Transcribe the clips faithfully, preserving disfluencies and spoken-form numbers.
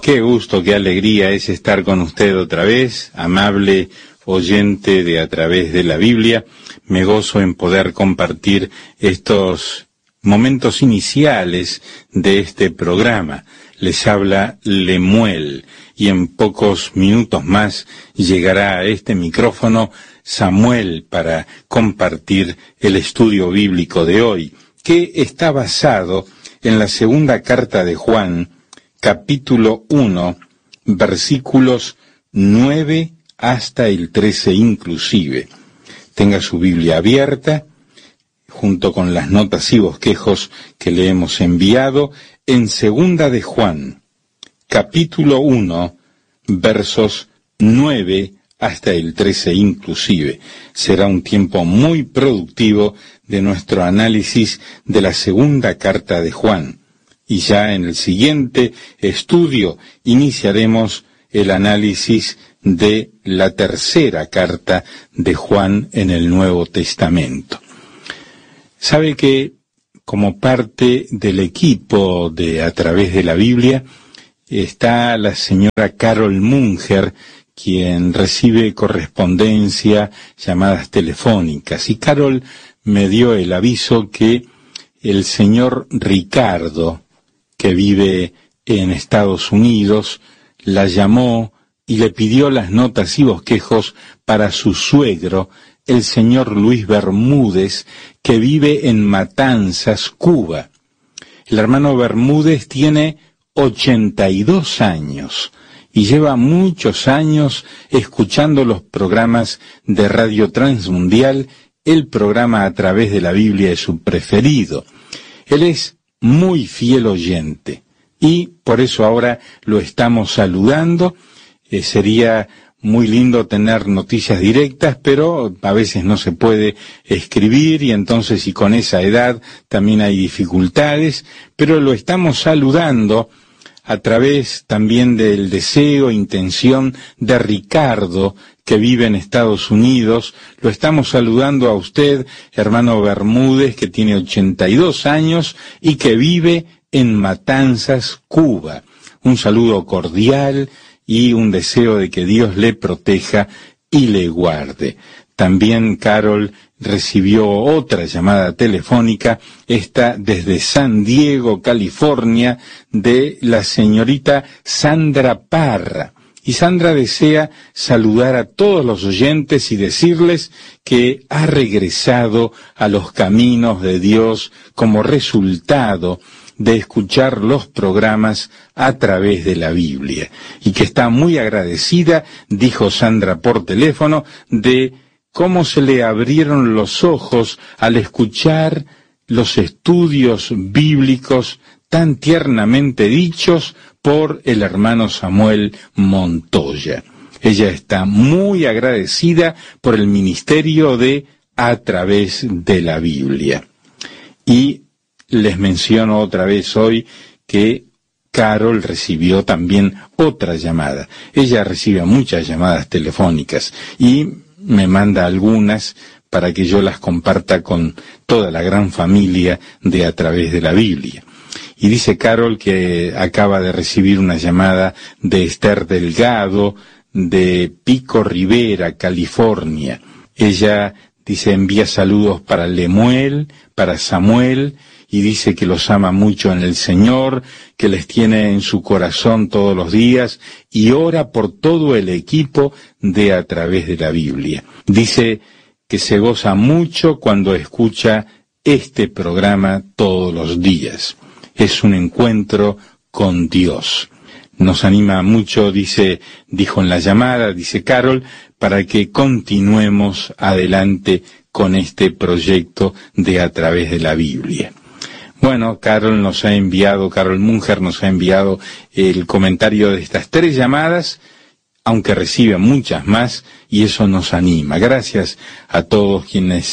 Qué gusto, qué alegría es estar con usted otra vez, amable oyente de A Través de la Biblia. Me gozo en poder compartir estos momentos iniciales de este programa. Les habla Lemuel y en pocos minutos más llegará a este micrófono Samuel para compartir el estudio bíblico de hoy, que está basado en la segunda carta de Juan, capítulo uno, versículos nueve hasta el trece inclusive. Tenga su Biblia abierta, junto con las notas y bosquejos que le hemos enviado, en segunda de Juan, capítulo uno, versos nueve hasta el trece inclusive. Será un tiempo muy productivo de nuestro análisis de la segunda carta de Juan. Y ya en el siguiente estudio iniciaremos el análisis de la tercera carta de Juan en el Nuevo Testamento. Sabe que como parte del equipo de A Través de la Biblia está la señora Carol Munger, quien recibe correspondencia, llamadas telefónicas. Y Carol me dio el aviso que el señor Ricardo, que vive en Estados Unidos, la llamó y le pidió las notas y bosquejos para su suegro, el señor Luis Bermúdez, que vive en Matanzas, Cuba. El hermano Bermúdez tiene ochenta y dos años y lleva muchos años escuchando los programas de Radio Transmundial. El programa A Través de la Biblia es su preferido. Él es muy fiel oyente y por eso ahora lo estamos saludando. Eh, sería muy lindo tener noticias directas, pero a veces no se puede escribir y entonces y con esa edad también hay dificultades, pero lo estamos saludando a través también del deseo, intención de Ricardo, que vive en Estados Unidos. Lo estamos saludando a usted, hermano Bermúdez, que tiene ochenta y dos años y que vive en Matanzas, Cuba. Un saludo cordial y un deseo de que Dios le proteja y le guarde. También Carol recibió otra llamada telefónica, esta desde San Diego, California, de la señorita Sandra Parra. Y Sandra desea saludar a todos los oyentes y decirles que ha regresado a los caminos de Dios como resultado de escuchar los programas a través de la Biblia. Y que está muy agradecida, dijo Sandra por teléfono, de cómo se le abrieron los ojos al escuchar los estudios bíblicos tan tiernamente dichos por el hermano Samuel Montoya. Ella está muy agradecida por el ministerio de A Través de la Biblia. Y les menciono otra vez hoy que Carol recibió también otra llamada. Ella recibe muchas llamadas telefónicas y me manda algunas para que yo las comparta con toda la gran familia de A Través de la Biblia. Y dice Carol que acaba de recibir una llamada de Esther Delgado, de Pico Rivera, California. Ella dice envía saludos para Lemuel, para Samuel, y dice que los ama mucho en el Señor, que les tiene en su corazón todos los días, y ora por todo el equipo de A Través de la Biblia. Dice que se goza mucho cuando escucha este programa todos los días. Es un encuentro con Dios. Nos anima mucho, dice, dijo en la llamada, dice Carol, para que continuemos adelante con este proyecto de A Través de la Biblia. Bueno, Carol nos ha enviado, Carol Munger nos ha enviado el comentario de estas tres llamadas, aunque recibe muchas más, y eso nos anima. Gracias a todos quienes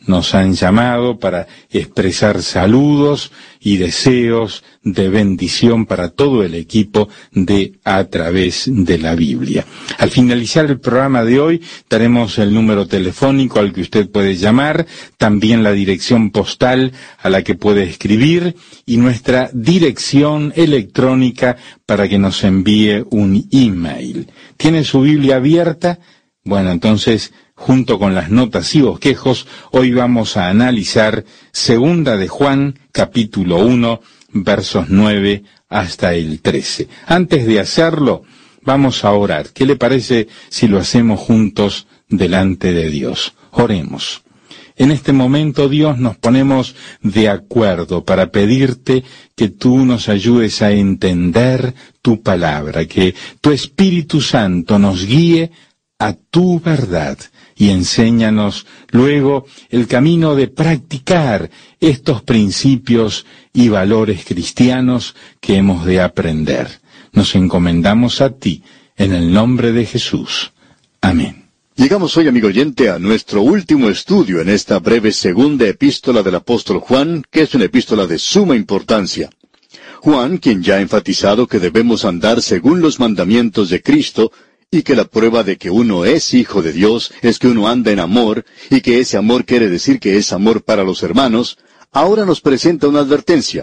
nos han llamado para expresar saludos y deseos de bendición para todo el equipo de A Través de la Biblia. Al finalizar el programa de hoy, daremos el número telefónico al que usted puede llamar, también la dirección postal a la que puede escribir y nuestra dirección electrónica para que nos envíe un email. ¿Tiene su Biblia abierta? Bueno, entonces, junto con las notas y bosquejos, hoy vamos a analizar Segunda de Juan, capítulo uno, versos nueve hasta el trece. Antes de hacerlo, vamos a orar. ¿Qué le parece si lo hacemos juntos delante de Dios? Oremos. En este momento, Dios, nos ponemos de acuerdo para pedirte que tú nos ayudes a entender tu palabra, que tu Espíritu Santo nos guíe a tu verdad y enséñanos luego el camino de practicar estos principios y valores cristianos que hemos de aprender. Nos encomendamos a ti, en el nombre de Jesús. Amén. Llegamos hoy, amigo oyente, a nuestro último estudio en esta breve segunda epístola del apóstol Juan, que es una epístola de suma importancia. Juan, quien ya ha enfatizado que debemos andar según los mandamientos de Cristo, y que la prueba de que uno es hijo de Dios es que uno anda en amor, y que ese amor quiere decir que es amor para los hermanos, ahora nos presenta una advertencia.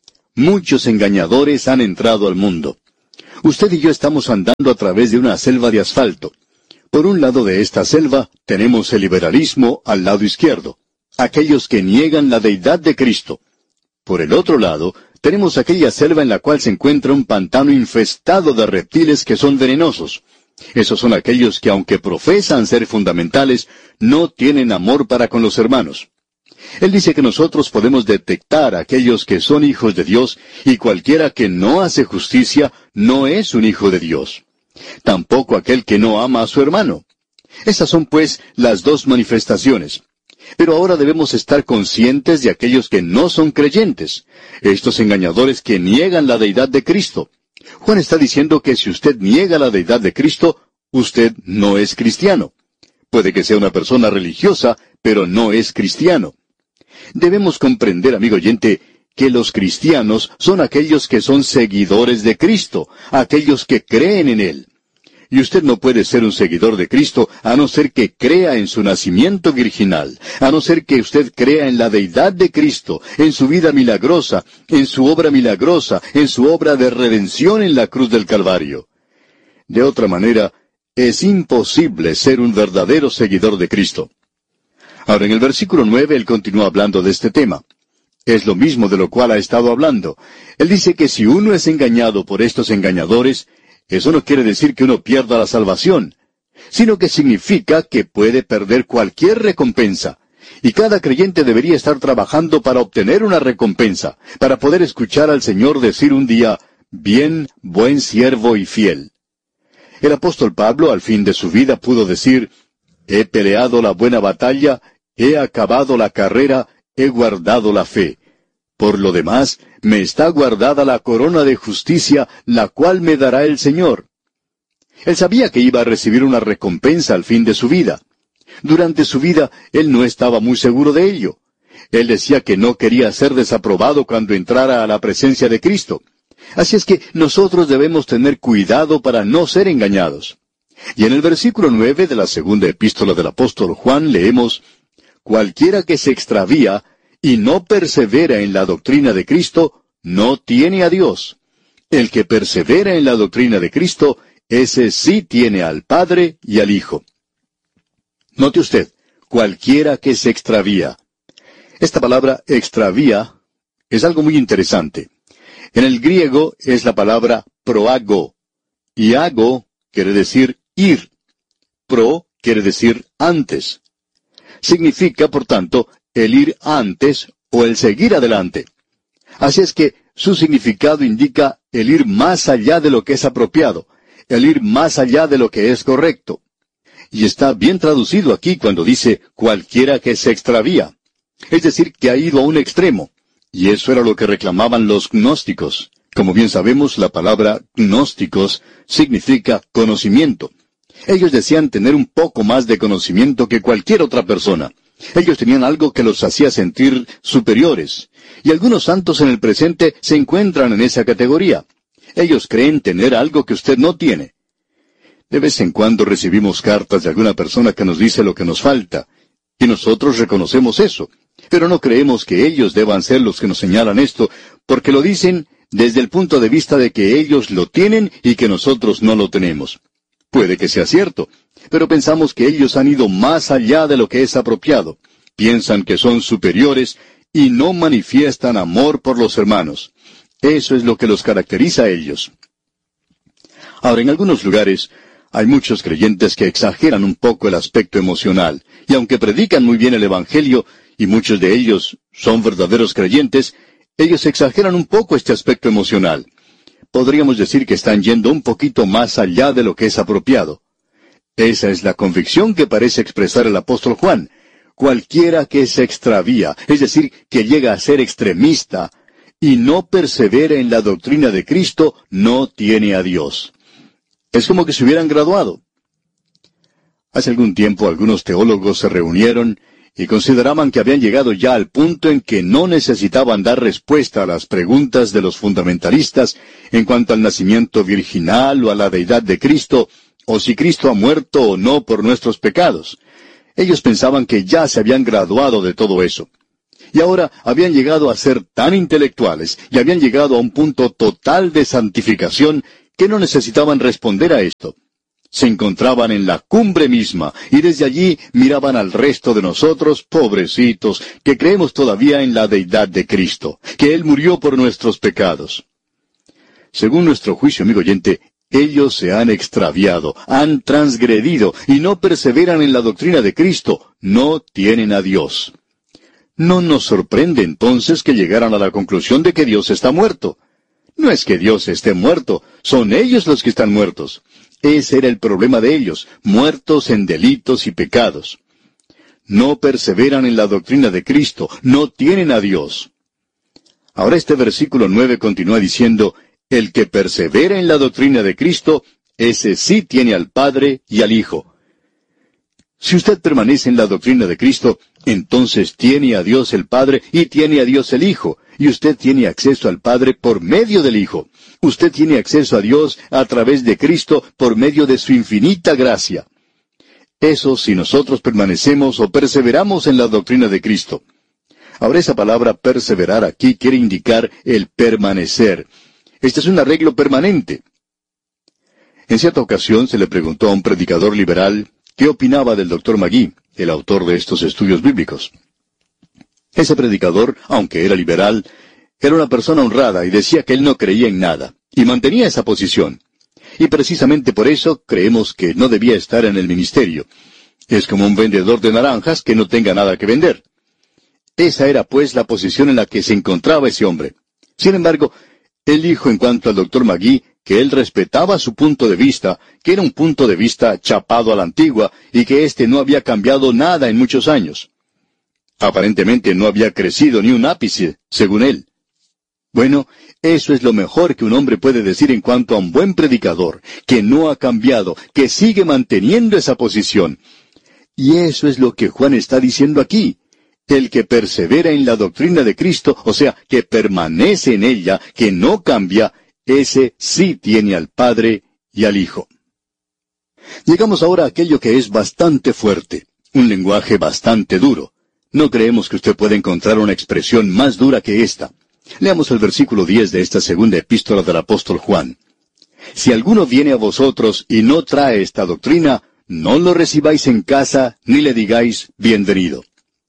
Muchos engañadores han entrado al mundo. Usted y yo estamos andando a través de una selva de asfalto. Por un lado de esta selva tenemos el liberalismo al lado izquierdo, aquellos que niegan la deidad de Cristo. Por el otro lado, tenemos aquella selva en la cual se encuentra un pantano infestado de reptiles que son venenosos. Esos son aquellos que, aunque profesan ser fundamentales, no tienen amor para con los hermanos. Él dice que nosotros podemos detectar a aquellos que son hijos de Dios, y cualquiera que no hace justicia no es un hijo de Dios. Tampoco aquel que no ama a su hermano. Esas son, pues, las dos manifestaciones. Pero ahora debemos estar conscientes de aquellos que no son creyentes, estos engañadores que niegan la deidad de Cristo. Juan está diciendo que si usted niega la deidad de Cristo, usted no es cristiano. Puede que sea una persona religiosa, pero no es cristiano. Debemos comprender, amigo oyente, que los cristianos son aquellos que son seguidores de Cristo, aquellos que creen en Él. Y usted no puede ser un seguidor de Cristo a no ser que crea en su nacimiento virginal, a no ser que usted crea en la deidad de Cristo, en su vida milagrosa, en su obra milagrosa, en su obra de redención en la cruz del Calvario. De otra manera, es imposible ser un verdadero seguidor de Cristo. Ahora, en el versículo nueve, él continúa hablando de este tema. Es lo mismo de lo cual ha estado hablando. Él dice que si uno es engañado por estos engañadores, eso no quiere decir que uno pierda la salvación, sino que significa que puede perder cualquier recompensa. Y cada creyente debería estar trabajando para obtener una recompensa, para poder escuchar al Señor decir un día, bien, buen siervo y fiel. El apóstol Pablo, al fin de su vida, pudo decir, he peleado la buena batalla, he acabado la carrera, he guardado la fe. Por lo demás, me está guardada la corona de justicia, la cual me dará el Señor. Él sabía que iba a recibir una recompensa al fin de su vida. Durante su vida, él no estaba muy seguro de ello. Él decía que no quería ser desaprobado cuando entrara a la presencia de Cristo. Así es que nosotros debemos tener cuidado para no ser engañados. Y en el versículo nueve de la segunda epístola del apóstol Juan leemos, cualquiera que se extravía y no persevera en la doctrina de Cristo, no tiene a Dios. El que persevera en la doctrina de Cristo, ese sí tiene al Padre y al Hijo. Note usted, cualquiera que se extravía. Esta palabra extravía es algo muy interesante. En el griego es la palabra proago, y ago quiere decir ir. Pro quiere decir antes. Significa, por tanto, el ir antes o el seguir adelante. Así es que su significado indica el ir más allá de lo que es apropiado, el ir más allá de lo que es correcto. Y está bien traducido aquí cuando dice cualquiera que se extravía. Es decir, que ha ido a un extremo. Y eso era lo que reclamaban los gnósticos. Como bien sabemos, la palabra gnósticos significa conocimiento. Ellos decían tener un poco más de conocimiento que cualquier otra persona. Ellos tenían algo que los hacía sentir superiores. Y algunos santos en el presente se encuentran en esa categoría. Ellos creen tener algo que usted no tiene. De vez en cuando recibimos cartas de alguna persona que nos dice lo que nos falta, y nosotros reconocemos eso. Pero no creemos que ellos deban ser los que nos señalan esto, porque lo dicen desde el punto de vista de que ellos lo tienen y que nosotros no lo tenemos. Puede que sea cierto, pero pensamos que ellos han ido más allá de lo que es apropiado. Piensan que son superiores y no manifiestan amor por los hermanos. Eso es lo que los caracteriza a ellos. Ahora, en algunos lugares hay muchos creyentes que exageran un poco el aspecto emocional, y aunque predican muy bien el Evangelio, y muchos de ellos son verdaderos creyentes, ellos exageran un poco este aspecto emocional. Podríamos decir que están yendo un poquito más allá de lo que es apropiado. Esa es la convicción que parece expresar el apóstol Juan. Cualquiera que se extravía, es decir, que llega a ser extremista, y no persevera en la doctrina de Cristo, no tiene a Dios. Es como que se hubieran graduado. Hace algún tiempo algunos teólogos se reunieron y consideraban que habían llegado ya al punto en que no necesitaban dar respuesta a las preguntas de los fundamentalistas en cuanto al nacimiento virginal o a la deidad de Cristo, o si Cristo ha muerto o no por nuestros pecados. Ellos pensaban que ya se habían graduado de todo eso. Y ahora habían llegado a ser tan intelectuales y habían llegado a un punto total de santificación que no necesitaban responder a esto. Se encontraban en la cumbre misma, y desde allí miraban al resto de nosotros, pobrecitos, que creemos todavía en la deidad de Cristo, que Él murió por nuestros pecados. Según nuestro juicio, amigo oyente, ellos se han extraviado, han transgredido, y no perseveran en la doctrina de Cristo, no tienen a Dios. No nos sorprende entonces que llegaran a la conclusión de que Dios está muerto. No es que Dios esté muerto, son ellos los que están muertos. Ese era el problema de ellos, muertos en delitos y pecados. No perseveran en la doctrina de Cristo, no tienen a Dios. Ahora este versículo nueve continúa diciendo, el que persevera en la doctrina de Cristo, ese sí tiene al Padre y al Hijo. Si usted permanece en la doctrina de Cristo, entonces tiene a Dios el Padre y tiene a Dios el Hijo, y usted tiene acceso al Padre por medio del Hijo. Usted tiene acceso a Dios a través de Cristo por medio de su infinita gracia. Eso si nosotros permanecemos o perseveramos en la doctrina de Cristo. Ahora esa palabra perseverar aquí quiere indicar el permanecer. Este es un arreglo permanente. En cierta ocasión se le preguntó a un predicador liberal qué opinaba del doctor Magui, el autor de estos estudios bíblicos. Ese predicador, aunque era liberal, era una persona honrada y decía que él no creía en nada, y mantenía esa posición. Y precisamente por eso creemos que no debía estar en el ministerio. Es como un vendedor de naranjas que no tenga nada que vender. Esa era pues la posición en la que se encontraba ese hombre. Sin embargo, él dijo en cuanto al doctor Magui que él respetaba su punto de vista, que era un punto de vista chapado a la antigua, y que éste no había cambiado nada en muchos años. Aparentemente no había crecido ni un ápice, según él. Bueno, eso es lo mejor que un hombre puede decir en cuanto a un buen predicador, que no ha cambiado, que sigue manteniendo esa posición. Y eso es lo que Juan está diciendo aquí. El que persevera en la doctrina de Cristo, o sea, que permanece en ella, que no cambia, ese sí tiene al Padre y al Hijo. Llegamos ahora a aquello que es bastante fuerte, un lenguaje bastante duro. No creemos que usted pueda encontrar una expresión más dura que esta. Leamos el versículo diez de esta segunda epístola del apóstol Juan. Si alguno viene a vosotros y no trae esta doctrina, no lo recibáis en casa, ni le digáis bienvenido.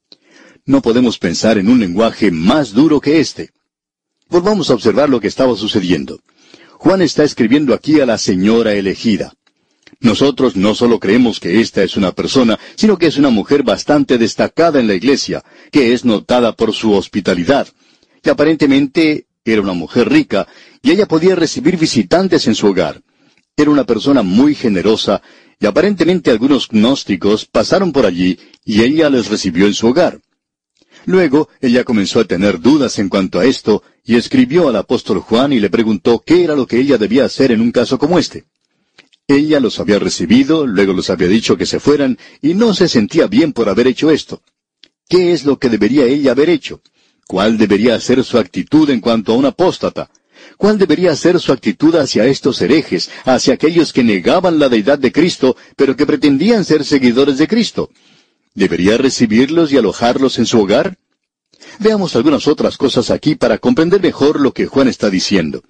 No podemos pensar en un lenguaje más duro que este. Volvamos a observar lo que estaba sucediendo. Juan está escribiendo aquí a la señora elegida. Nosotros no solo creemos que esta es una persona, sino que es una mujer bastante destacada en la iglesia, que es notada por su hospitalidad. Y aparentemente era una mujer rica, y ella podía recibir visitantes en su hogar. Era una persona muy generosa, y aparentemente algunos gnósticos pasaron por allí, y ella les recibió en su hogar. Luego, ella comenzó a tener dudas en cuanto a esto, y escribió al apóstol Juan y le preguntó qué era lo que ella debía hacer en un caso como este. Ella los había recibido, luego los había dicho que se fueran, y no se sentía bien por haber hecho esto. ¿Qué es lo que debería ella haber hecho? ¿Cuál debería ser su actitud en cuanto a un apóstata? ¿Cuál debería ser su actitud hacia estos herejes, hacia aquellos que negaban la deidad de Cristo, pero que pretendían ser seguidores de Cristo? ¿Debería recibirlos y alojarlos en su hogar? Veamos algunas otras cosas aquí para comprender mejor lo que Juan está diciendo.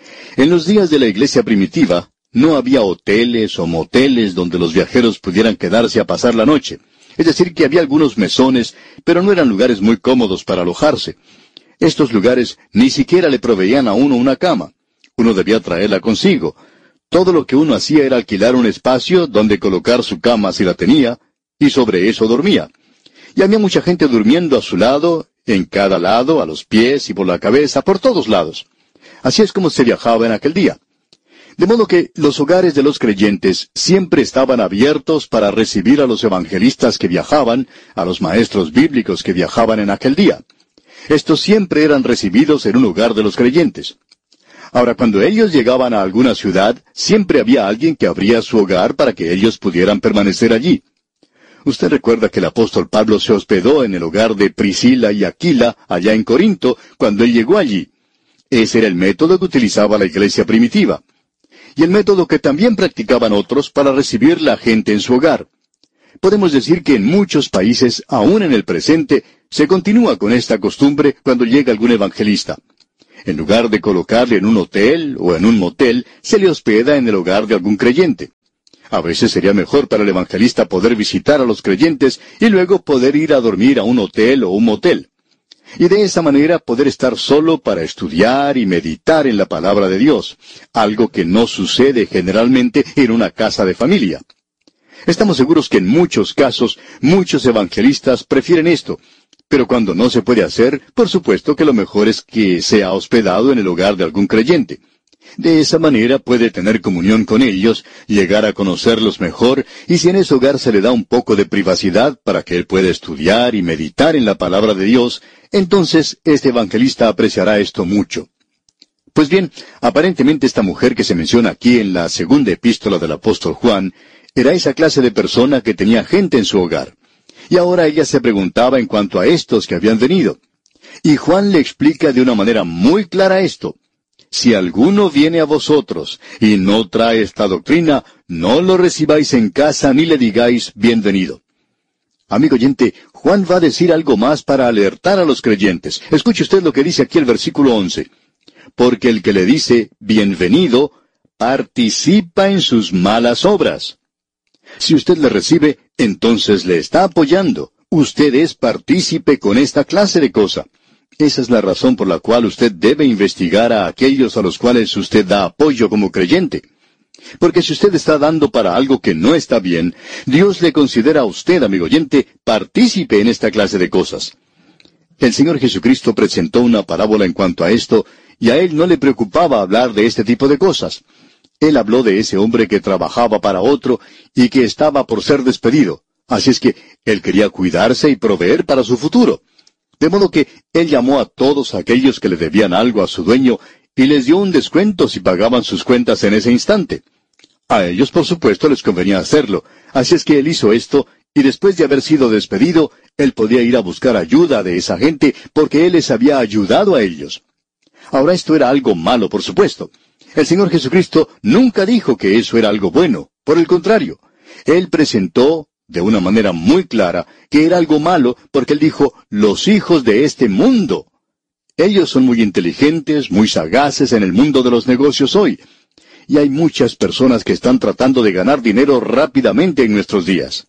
En los días de la iglesia primitiva, no había hoteles o moteles donde los viajeros pudieran quedarse a pasar la noche. Es decir, que había algunos mesones, pero no eran lugares muy cómodos para alojarse. Estos lugares ni siquiera le proveían a uno una cama. Uno debía traerla consigo. Todo lo que uno hacía era alquilar un espacio donde colocar su cama si la tenía, y sobre eso dormía. Y había mucha gente durmiendo a su lado, en cada lado, a los pies y por la cabeza, por todos lados. Así es como se viajaba en aquel día. De modo que los hogares de los creyentes siempre estaban abiertos para recibir a los evangelistas que viajaban, a los maestros bíblicos que viajaban en aquel día. Estos siempre eran recibidos en un hogar de los creyentes. Ahora, cuando ellos llegaban a alguna ciudad, siempre había alguien que abría su hogar para que ellos pudieran permanecer allí. Usted recuerda que el apóstol Pablo se hospedó en el hogar de Priscila y Aquila, allá en Corinto, cuando él llegó allí. Ese era el método que utilizaba la iglesia primitiva. Y el método que también practicaban otros para recibir la gente en su hogar. Podemos decir que en muchos países, aún en el presente, se continúa con esta costumbre cuando llega algún evangelista. En lugar de colocarle en un hotel o en un motel, se le hospeda en el hogar de algún creyente. A veces sería mejor para el evangelista poder visitar a los creyentes y luego poder ir a dormir a un hotel o un motel. Y de esa manera poder estar solo para estudiar y meditar en la palabra de Dios, algo que no sucede generalmente en una casa de familia. Estamos seguros que en muchos casos, muchos evangelistas prefieren esto, pero cuando no se puede hacer, por supuesto que lo mejor es que sea hospedado en el hogar de algún creyente. De esa manera puede tener comunión con ellos, llegar a conocerlos mejor, y si en ese hogar se le da un poco de privacidad para que él pueda estudiar y meditar en la palabra de Dios, entonces este evangelista apreciará esto mucho. Pues bien, aparentemente esta mujer que se menciona aquí en la segunda epístola del apóstol Juan, era esa clase de persona que tenía gente en su hogar. Y ahora ella se preguntaba en cuanto a estos que habían venido. Y Juan le explica de una manera muy clara esto. Si alguno viene a vosotros y no trae esta doctrina, no lo recibáis en casa ni le digáis bienvenido. Amigo oyente, Juan va a decir algo más para alertar a los creyentes. Escuche usted lo que dice aquí el versículo once. Porque el que le dice bienvenido, participa en sus malas obras. Si usted le recibe, entonces le está apoyando. Usted es partícipe con esta clase de cosa. Esa es la razón por la cual usted debe investigar a aquellos a los cuales usted da apoyo como creyente. Porque si usted está dando para algo que no está bien, Dios le considera a usted, amigo oyente, partícipe en esta clase de cosas. El Señor Jesucristo presentó una parábola en cuanto a esto, y a Él no le preocupaba hablar de este tipo de cosas. Él habló de ese hombre que trabajaba para otro y que estaba por ser despedido. Así es que Él quería cuidarse y proveer para su futuro. De modo que Él llamó a todos aquellos que le debían algo a su dueño y les dio un descuento si pagaban sus cuentas en ese instante. A ellos, por supuesto, les convenía hacerlo. Así es que Él hizo esto, y después de haber sido despedido, Él podía ir a buscar ayuda de esa gente porque Él les había ayudado a ellos. Ahora esto era algo malo, por supuesto. El Señor Jesucristo nunca dijo que eso era algo bueno. Por el contrario, Él presentó de una manera muy clara que era algo malo porque Él dijo, los hijos de este mundo. Ellos son muy inteligentes, muy sagaces en el mundo de los negocios hoy. Y hay muchas personas que están tratando de ganar dinero rápidamente en nuestros días.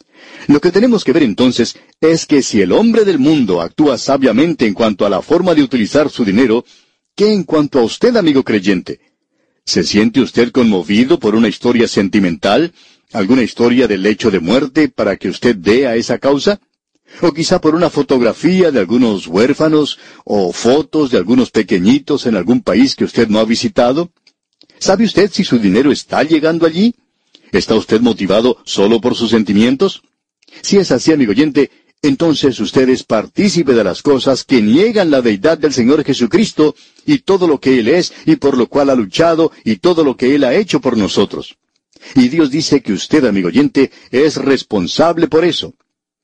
Lo que tenemos que ver entonces es que si el hombre del mundo actúa sabiamente en cuanto a la forma de utilizar su dinero, ¿qué en cuanto a usted, amigo creyente? ¿Se siente usted conmovido por una historia sentimental, alguna historia del lecho de muerte para que usted dé a esa causa? ¿O quizá por una fotografía de algunos huérfanos o fotos de algunos pequeñitos en algún país que usted no ha visitado? ¿Sabe usted si su dinero está llegando allí? ¿Está usted motivado solo por sus sentimientos? Si es así, amigo oyente, entonces usted es partícipe de las cosas que niegan la deidad del Señor Jesucristo y todo lo que Él es y por lo cual ha luchado y todo lo que Él ha hecho por nosotros. Y Dios dice que usted, amigo oyente, es responsable por eso.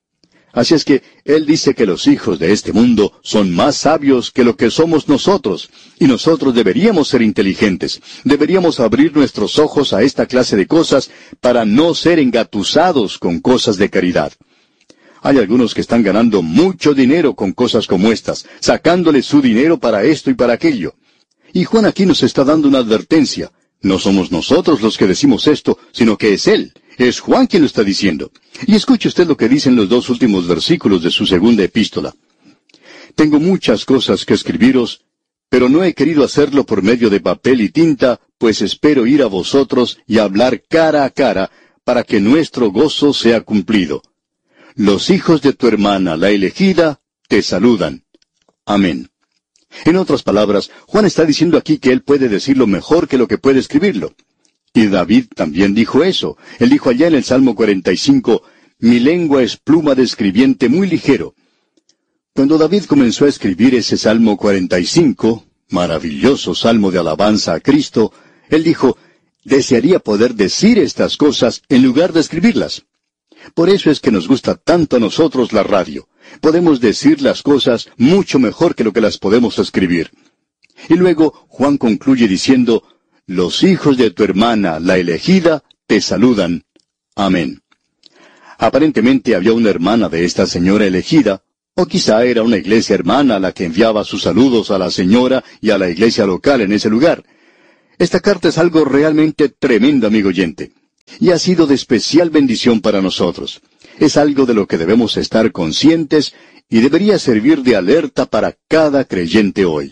Así es que Él dice que los hijos de este mundo son más sabios que lo que somos nosotros, y nosotros deberíamos ser inteligentes, deberíamos abrir nuestros ojos a esta clase de cosas para no ser engatusados con cosas de caridad. Hay algunos que están ganando mucho dinero con cosas como estas, sacándole su dinero para esto y para aquello. Y Juan aquí nos está dando una advertencia. No somos nosotros los que decimos esto, sino que es Él. Es Juan quien lo está diciendo. Y escuche usted lo que dicen los dos últimos versículos de su segunda epístola. Tengo muchas cosas que escribiros, pero no he querido hacerlo por medio de papel y tinta, pues espero ir a vosotros y hablar cara a cara, para que nuestro gozo sea cumplido. Los hijos de tu hermana, la elegida, te saludan. Amén. En otras palabras, Juan está diciendo aquí que él puede decirlo mejor que lo que puede escribirlo. Y David también dijo eso. Él dijo allá en el Salmo cuarenta y cinco, mi lengua es pluma de escribiente muy ligero. Cuando David comenzó a escribir ese Salmo cuarenta y cinco, maravilloso salmo de alabanza a Cristo, él dijo, desearía poder decir estas cosas en lugar de escribirlas. Por eso es que nos gusta tanto a nosotros la radio. Podemos decir las cosas mucho mejor que lo que las podemos escribir. Y luego Juan concluye diciendo, los hijos de tu hermana, la elegida, te saludan. Amén. Aparentemente había una hermana de esta señora elegida, o quizá era una iglesia hermana la que enviaba sus saludos a la señora y a la iglesia local en ese lugar. Esta carta es algo realmente tremendo, amigo oyente, y ha sido de especial bendición para nosotros. Es algo de lo que debemos estar conscientes y debería servir de alerta para cada creyente hoy.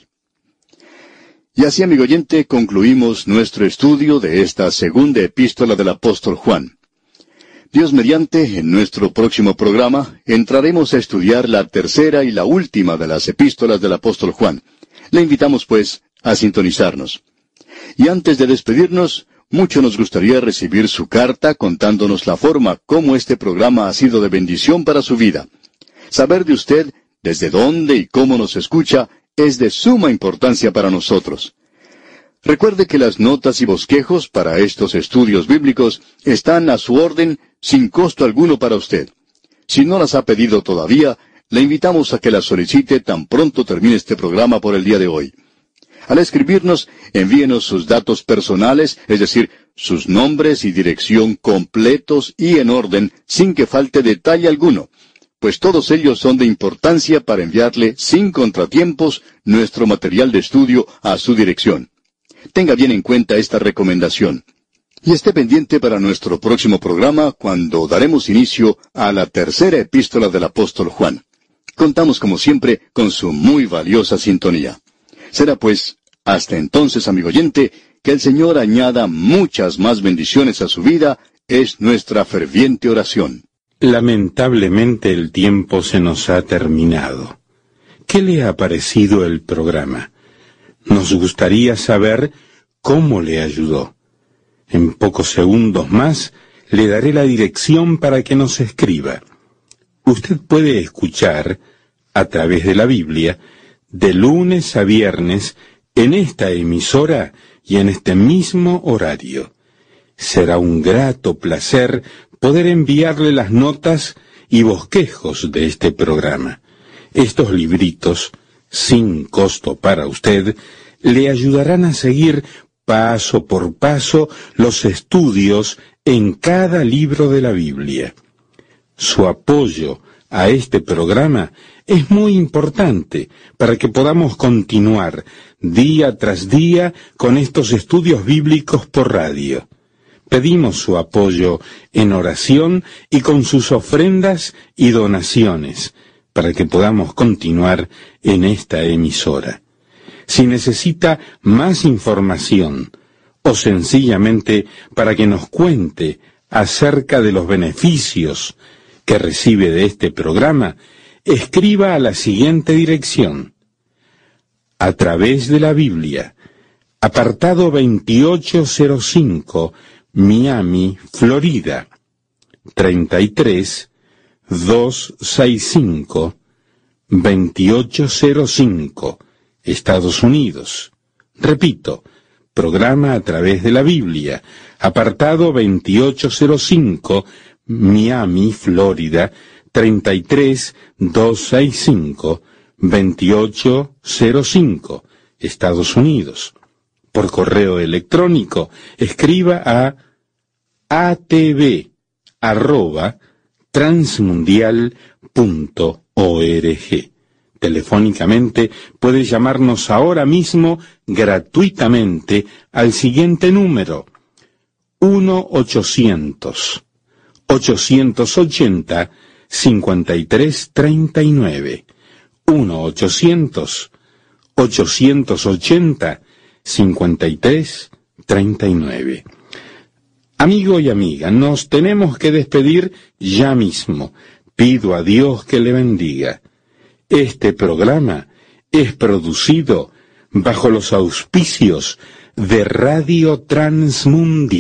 Y así, amigo oyente, concluimos nuestro estudio de esta segunda epístola del apóstol Juan. Dios mediante, en nuestro próximo programa, entraremos a estudiar la tercera y la última de las epístolas del apóstol Juan. Le invitamos, pues, a sintonizarnos. Y antes de despedirnos, mucho nos gustaría recibir su carta contándonos la forma como este programa ha sido de bendición para su vida. Saber de usted, desde dónde y cómo nos escucha, es de suma importancia para nosotros. Recuerde que las notas y bosquejos para estos estudios bíblicos están a su orden sin costo alguno para usted. Si no las ha pedido todavía, le invitamos a que las solicite tan pronto termine este programa por el día de hoy. Al escribirnos, envíenos sus datos personales, es decir, sus nombres y dirección completos y en orden, sin que falte detalle alguno, pues todos ellos son de importancia para enviarle sin contratiempos nuestro material de estudio a su dirección. Tenga bien en cuenta esta recomendación. Y esté pendiente para nuestro próximo programa, cuando daremos inicio a la tercera epístola del apóstol Juan. Contamos, como siempre, con su muy valiosa sintonía. Será pues, hasta entonces, amigo oyente, que el Señor añada muchas más bendiciones a su vida, es nuestra ferviente oración. Lamentablemente el tiempo se nos ha terminado. ¿Qué le ha parecido el programa? Nos gustaría saber cómo le ayudó. En pocos segundos más le daré la dirección para que nos escriba. Usted puede escuchar, a través de la Biblia, de lunes a viernes, en esta emisora y en este mismo horario. Será un grato placer poder enviarle las notas y bosquejos de este programa. Estos libritos, sin costo para usted, le ayudarán a seguir paso por paso los estudios en cada libro de la Biblia. Su apoyo a este programa es muy importante para que podamos continuar día tras día con estos estudios bíblicos por radio. Pedimos su apoyo en oración y con sus ofrendas y donaciones para que podamos continuar en esta emisora. Si necesita más información o sencillamente para que nos cuente acerca de los beneficios que recibe de este programa, escriba a la siguiente dirección: a través de la Biblia, apartado veintiocho cero cinco, Miami, Florida, treinta y tres, doscientos sesenta y cinco, veintiocho cero cinco, Estados Unidos. Repito, programa a través de la Biblia, apartado veintiocho cero cinco, Miami, Florida, treinta y tres, doscientos sesenta y cinco, veintiocho cero cinco, Estados Unidos. Por correo electrónico, escriba a atv arroba transmundial punto org. Telefónicamente puede llamarnos ahora mismo gratuitamente al siguiente número: uno ochocientos, ochocientos ochenta, cincuenta y tres treinta y nueve. uno ochocientos, ochocientos ochenta, cincuenta y tres treinta y nueve. Amigo y amiga, nos tenemos que despedir ya mismo. Pido a Dios que le bendiga. Este programa es producido bajo los auspicios de Radio Transmundial.